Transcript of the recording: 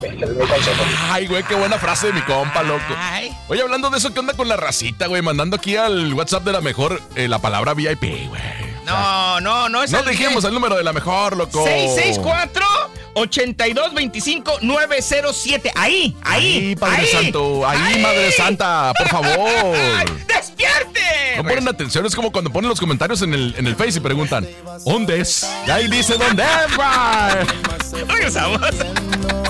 Ay, güey, qué buena frase de mi compa, loco. Oye, hablando de eso, ¿qué onda con la racita, güey? Mandando aquí al WhatsApp de la mejor la palabra VIP, güey. No. No dijimos el número de la mejor, loco. 664-8225-907. Ahí, Padre Santo. Ahí, Madre Santa, por favor. ¡Despierte! No ponen atención, es como cuando ponen los comentarios en el Face y preguntan, ¿dónde es? Y ahí dice, ¿dónde es, güey? Regresamos.